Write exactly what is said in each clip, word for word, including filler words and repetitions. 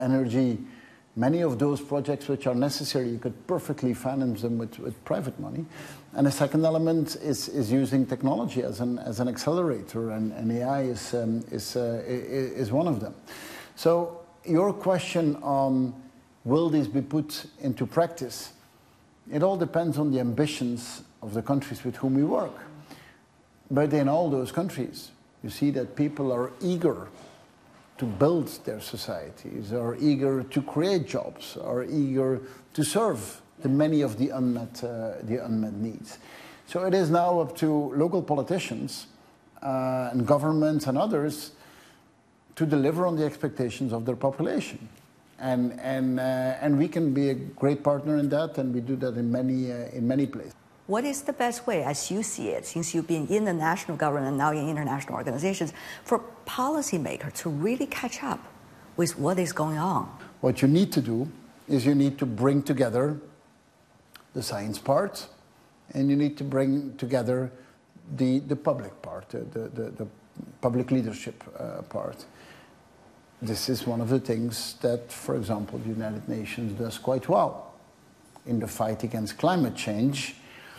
energy. Many of those projects which are necessary, you could perfectly finance them with, with private money. And the second element is, is using technology as an, as an accelerator, and, and A I is, um, is, uh, is one of them. So your question on will this be put into practice, it all depends on the ambitions of the countries with whom we work. But in all those countries, you see that people are eager to build their societies, are eager to create jobs, are eager to serve the many of the unmet, uh, the unmet needs. So it is now up to local politicians uh, and governments and others to deliver on the expectations of their population. And, and, uh, and we can be a great partner in that, and we do that in many, uh, in many places. What is the best way, as you see it, since you've been in the national government and now in international organizations, for policymakers to really catch up with what is going on? What you need to do is you need to bring together the science part, and you need to bring together the, the public part, the, the, the public leadership uh, part. This is one of the things that, for example, the United Nations does quite well. In the fight against climate change,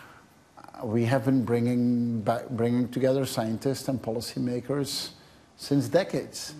we have been bringing, back, bringing together scientists and policymakers since decades.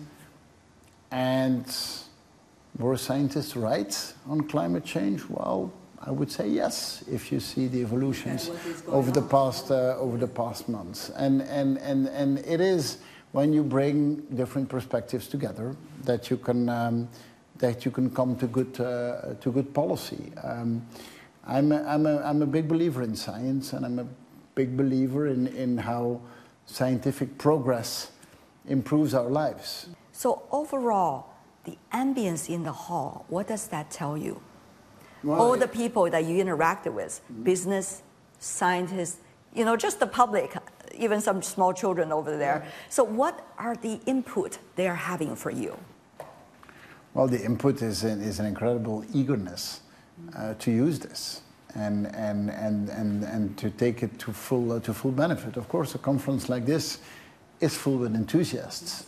And were scientists right on climate change? Well, I would say yes, if you see the evolutions over the past uh, over the past months. And and and and it is when you bring different perspectives together that you can um, that you can come to good uh, to good policy. Um, I'm a, I'm, a, I'm a big believer in science, and I'm a big believer in, in how scientific progress improves our lives. So overall, the ambience in the hall, what does that tell you? Well, all the people that you interacted with, mm-hmm. business, scientists, you know, just the public, even some small children over there. Yeah. So what are the input they are having for you? Well, the input is an, is an incredible eagerness Uh, to use this and, and, and, and, and to take it to full, uh, to full benefit. Of course, a conference like this is full with enthusiasts.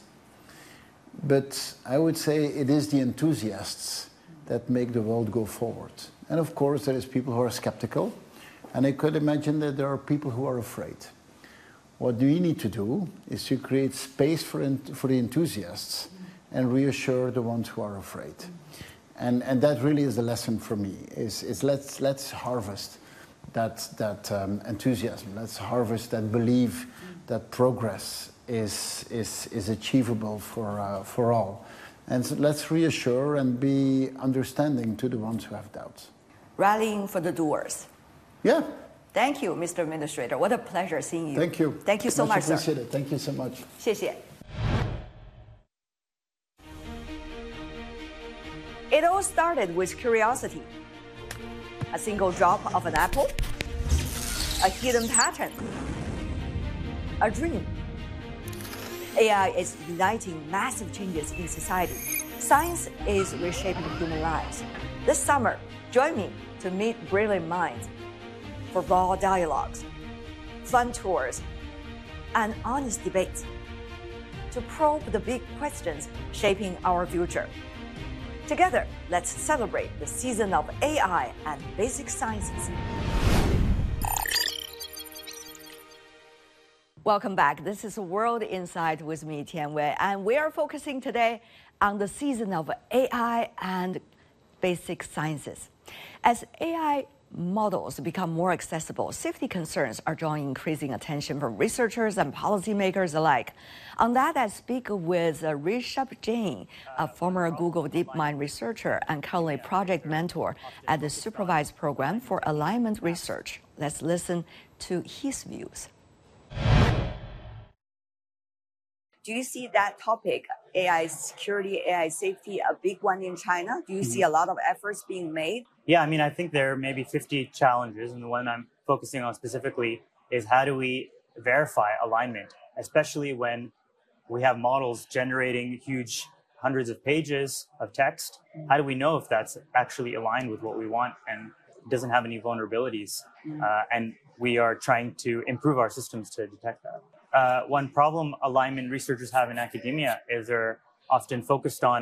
But I would say it is the enthusiasts that make the world go forward. And of course, there is people who are skeptical, and I could imagine that there are people who are afraid. What we need to do is to create space for, for the enthusiasts and reassure the ones who are afraid. And, and that really is the lesson for me, is, is let's, let's harvest that, that um, enthusiasm. Let's harvest that belief that progress is, is, is achievable for, uh, for all. And so let's reassure and be understanding to the ones who have doubts. Rallying for the doers. Yeah. Thank you, Mister Administrator. What a pleasure seeing you. Thank you. Thank you so much, sir. Appreciate it. Thank you so much. 谢谢. It all started with curiosity. A single drop of an apple, a hidden pattern, a dream. A I is igniting massive changes in society. Science is reshaping human lives. This summer, join me to meet brilliant minds for raw dialogues, fun tours, and honest debates to probe the big questions shaping our future. Together, let's celebrate the season of A I and basic sciences. Welcome back. This is World Insight with me, Tian Wei, and we are focusing today on the season of A I and basic sciences. As A I models become more accessible, safety concerns are drawing increasing attention from researchers and policymakers alike. On that, I speak with uh, Rishabh Jain, a former Google DeepMind researcher and currently project mentor at the Supervised Program for Alignment Research. Let's listen to his views. Do you see that topic, A I security, A I safety, a big one in China? Do you mm-hmm. see a lot of efforts being made? Yeah, I mean, I think there are maybe fifty challenges, and the one I'm focusing on specifically is how do we verify alignment, especially when we have models generating huge hundreds of pages of text. How do we know if that's actually aligned with what we want and doesn't have any vulnerabilities? Mm-hmm. Uh, and we are trying to improve our systems to detect that. Uh, one problem alignment researchers have in academia is they're often focused on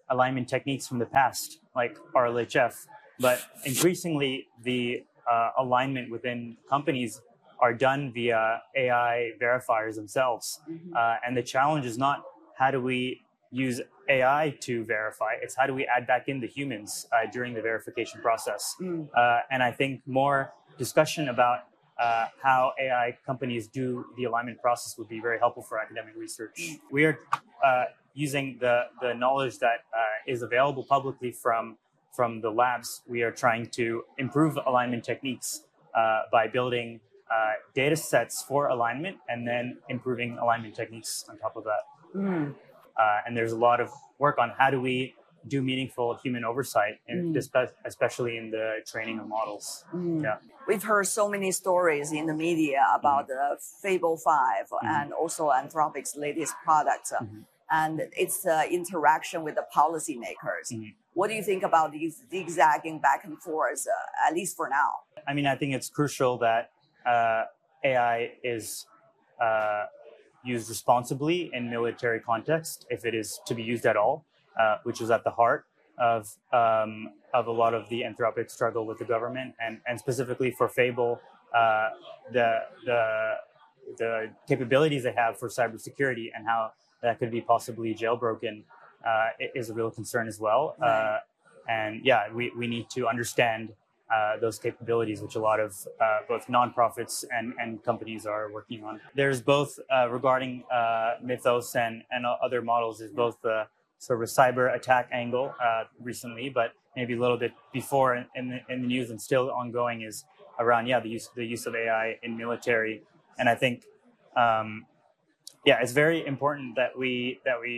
alignment techniques from the past, like R L H F, but increasingly the uh, alignment within companies are done via A I verifiers themselves. Mm-hmm. uh, and the challenge is not how do we use A I to verify, it's how do we add back in the humans uh, during the verification process. Mm. Uh, and I think more discussion about uh, how A I companies do the alignment process would be very helpful for academic research. Mm. We are uh, using the, the knowledge that uh, is available publicly from, from the labs. We are trying to improve alignment techniques uh, by building uh, data sets for alignment and then improving alignment techniques on top of that. Mm. Uh, and there's a lot of work on how do we do meaningful human oversight, and mm. especially in the training of models. Mm. Yeah, we've heard so many stories in the media about mm. the Fable five mm. and also Anthropic's latest product, mm-hmm. and its uh, interaction with the policymakers. Mm-hmm. What do you think about these zigzagging back and forth, uh, at least for now? I mean, I think it's crucial that uh, A I is uh, used responsibly in military context, if it is to be used at all, uh, which is at the heart of um, of a lot of the Anthropic struggle with the government, and, and specifically for Fable, uh, the the the capabilities they have for cybersecurity and how that could be possibly jailbroken uh, is a real concern as well. Uh, and yeah, we, we need to understand Uh, those capabilities, which a lot of uh, both nonprofits and, and companies are working on. There's both uh, regarding uh, Mythos and, and other models, there's both the sort of a cyber attack angle uh, recently, but maybe a little bit before in, in, the, in the news and still ongoing is around, yeah, the use, the use of A I in military. And I think, um, yeah, it's very important that we, that we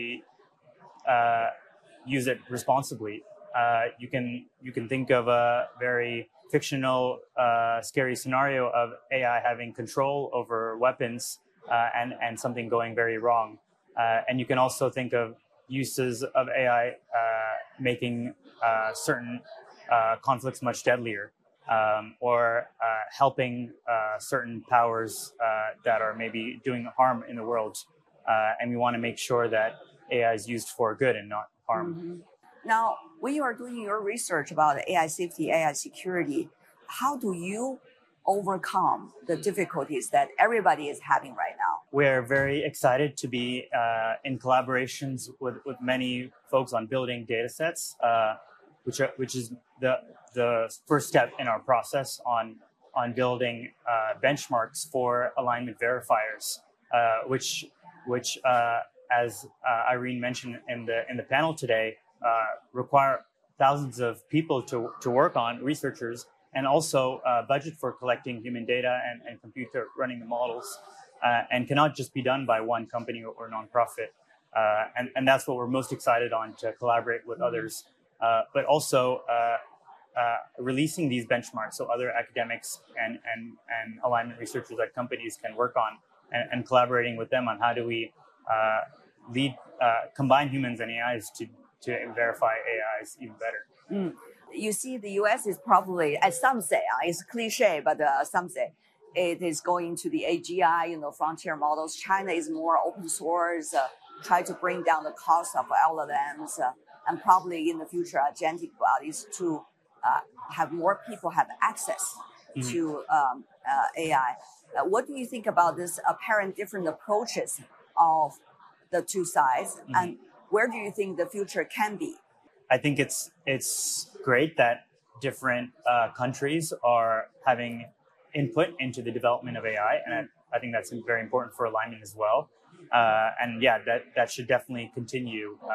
uh, use it responsibly. Uh, you can you can think of a very fictional, uh, scary scenario of A I having control over weapons uh, and and something going very wrong. Uh, and you can also think of uses of A I uh, making uh, certain uh, conflicts much deadlier, um, or uh, helping uh, certain powers uh, that are maybe doing harm in the world. Uh, and we want to make sure that A I is used for good and not harm. Mm-hmm. Now, when you are doing your research about A I safety, A I security, how do you overcome the difficulties that everybody is having right now? We're very excited to be uh, in collaborations with, with many folks on building data sets, uh, which are, which is the the first step in our process on on building uh, benchmarks for alignment verifiers, uh, which which uh, as uh, Irene mentioned in the in the panel today, Uh, require thousands of people to, to work on, researchers, and also uh, budget for collecting human data and, and computer running the models, uh, and cannot just be done by one company or, or nonprofit. Uh, and, and that's what we're most excited on, to collaborate with others, uh, but also uh, uh, releasing these benchmarks so other academics and, and, and alignment researchers at companies can work on, and, and collaborating with them on how do we uh, lead, uh, combine humans and A Is to to verify A Is even better. Mm. You see, the U S is probably, as some say, uh, it's cliche, but uh, some say it is going to the A G I, you know, frontier models. China is more open source, uh, try to bring down the cost of L L Ms, uh, and probably in the future, agentic bodies to uh, have more people have access mm-hmm. to um, uh, A I. Uh, what do you think about this apparent different approaches of the two sides? Mm-hmm. And where do you think the future can be? I think it's it's great that different uh, countries are having input into the development of A I, and I, I think that's very important for alignment as well. Uh, and yeah, that, that should definitely continue. Uh,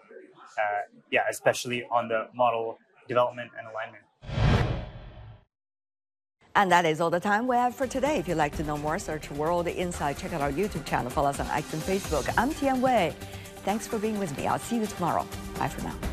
uh, yeah, especially on the model development and alignment. And that is all the time we have for today. If you'd like to know more, search World Insight. Check out our YouTube channel. Follow us on X and Facebook. I'm Tian Wei. Thanks for being with me. I'll see you tomorrow. Bye for now.